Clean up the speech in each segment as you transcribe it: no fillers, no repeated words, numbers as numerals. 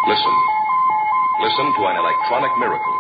Listen. Listen to an electronic miracle.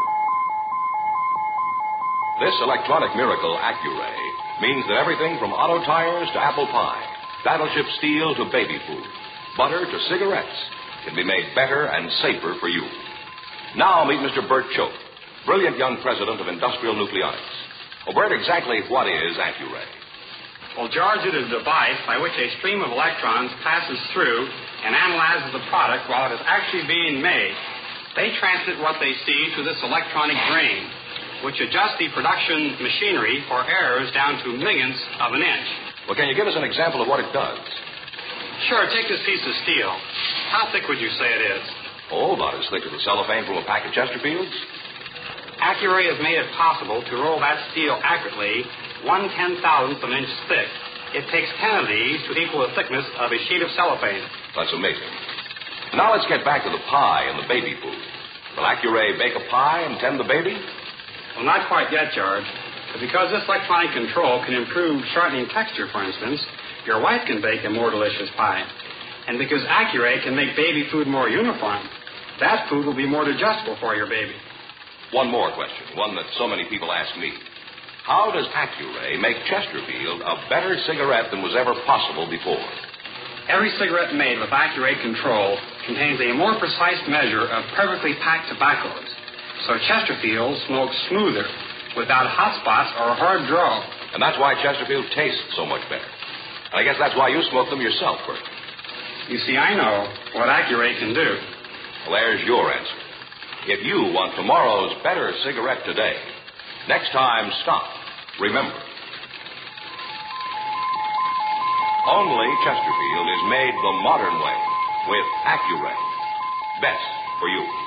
This electronic miracle, Accuray, means that everything from auto tires to apple pie, battleship steel to baby food, butter to cigarettes can be made better and safer for you. Now meet Mr. Bert Choate, brilliant young president of Industrial Nucleonics. Well, Bert, exactly what is Accuray? Well, George, it is a device by which a stream of electrons passes through and analyzes the product while it is actually being made. They transmit what they see to this electronic brain, which adjusts the production machinery for errors down to millionths of an inch. Well, can you give us an example of what it does? Sure, take this piece of steel. How thick would you say it is? Oh, about as thick as the cellophane from a pack of Chesterfields. Accuray has made it possible to roll that steel accurately 1/10,000th of an inch thick. It takes 10 of these to equal the thickness of a sheet of cellophane. That's amazing. Now let's get back to the pie and the baby food. Will Accuray bake a pie and tend the baby? Well, not quite yet, George. But because this electronic control can improve shortening texture, for instance, your wife can bake a more delicious pie. And because Accuray can make baby food more uniform, that food will be more digestible for your baby. One more question, one that so many people ask me. How does Accuray make Chesterfield a better cigarette than was ever possible before? Every cigarette made with Accuray control contains a more precise measure of perfectly packed tobaccos. So Chesterfield smokes smoother, without hot spots or a hard draw. And that's why Chesterfield tastes so much better. And I guess that's why you smoke them yourself, Bert. You see, I know what Accuray can do. Well, there's your answer. If you want tomorrow's better cigarette today, next time stop. Remember. Only Chesterfield is made the modern way with Accuray. Best for you.